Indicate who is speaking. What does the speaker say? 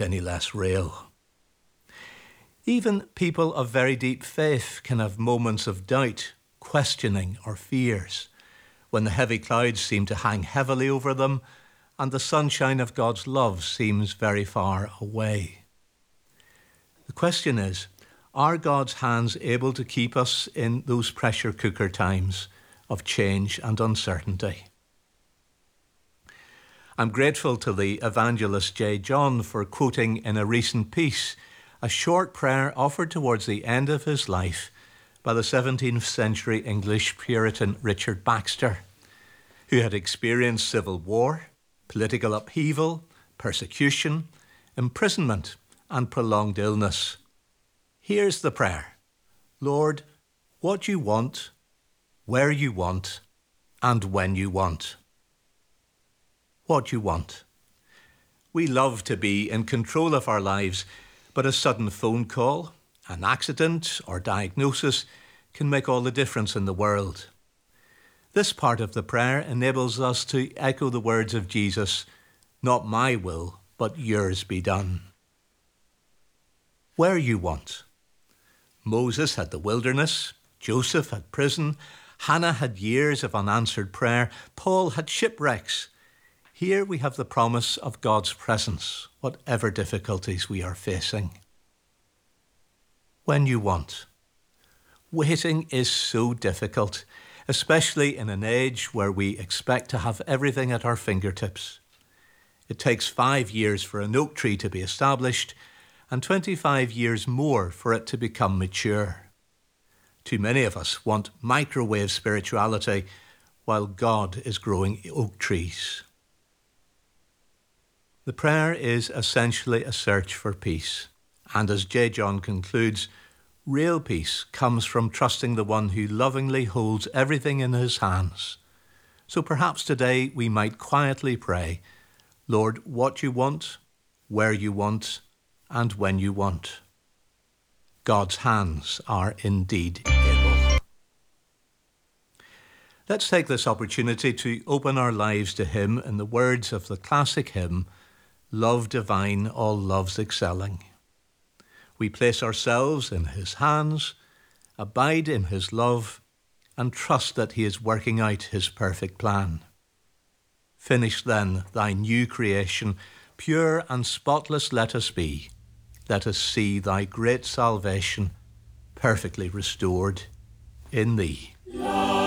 Speaker 1: it any less real. Even people of very deep faith can have moments of doubt, questioning, or fears when the heavy clouds seem to hang heavily over them and the sunshine of God's love seems very far away. The question is, are God's hands able to keep us in those pressure cooker times of change and uncertainty? I'm grateful to the evangelist J. John for quoting in a recent piece a short prayer offered towards the end of his life by the 17th century English Puritan Richard Baxter, who had experienced civil war, political upheaval, persecution, imprisonment, and prolonged illness. Here's the prayer: Lord, what you want, where you want, and when you want. What you want. We love to be in control of our lives, but a sudden phone call, an accident, or diagnosis can make all the difference in the world. This part of the prayer enables us to echo the words of Jesus, "Not my will, but yours be done." Where you want. Moses had the wilderness, Joseph had prison, Hannah had years of unanswered prayer, Paul had shipwrecks. Here we have the promise of God's presence, whatever difficulties we are facing. When you want. Waiting is so difficult, especially in an age where we expect to have everything at our fingertips. It takes 5 years for an oak tree to be established and 25 years more for it to become mature. Too many of us want microwave spirituality while God is growing oak trees. The prayer is essentially a search for peace, and as J. John concludes, real peace comes from trusting the one who lovingly holds everything in his hands. So perhaps today we might quietly pray, Lord, what you want, where you want, and when you want. God's hands are indeed able. Let's take this opportunity to open our lives to him in the words of the classic hymn, Love divine, all loves excelling. We place ourselves in his hands, abide in his love, and trust that he is working out his perfect plan. Finish then thy new creation, pure and spotless let us be. Let us see thy great salvation, perfectly restored in thee.